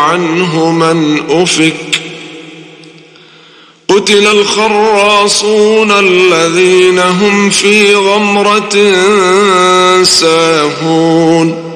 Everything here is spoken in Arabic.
عنه من أفك قتل الخراصون الذين هم في غمرة ساهون